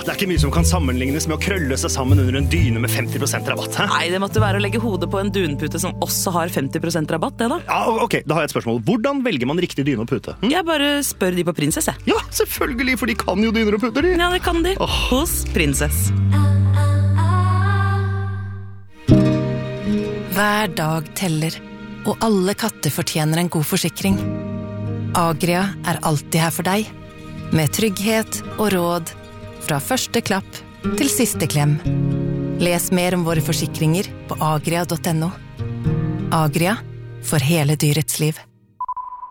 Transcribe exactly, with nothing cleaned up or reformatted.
Det er ikke mye som kan sammenlignes med å krølle seg sammen under en dyne med femti prosent rabatt. Hæ? Nei, det måtte være å legge hodet på en dunpute som også har femti prosent rabatt, det da. Ja, ok, da har jeg et spørsmål. Hvordan velger man riktig dyne og pute? Hm? Jeg bare spør de på Princess, jeg. Ja, selvfølgelig, for de kan jo dyner og puter, de. Ja, det kan de. Åh. Hos Princess. Hver dag teller, og alle katter fortjener en god forsikring. Agria er alltid her for deg, med trygghet og råd fra første klapp til siste klem. Les mer om våre forsikringer på agria punktum no. Agria, for hele dyrets liv.